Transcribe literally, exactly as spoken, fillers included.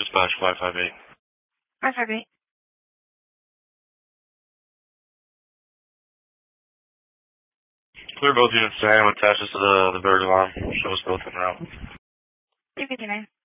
Dispatch five five eight. five five eight. Clear both units to ham, attach us to the, the bird alarm. Show us both en route. three fifty-nine.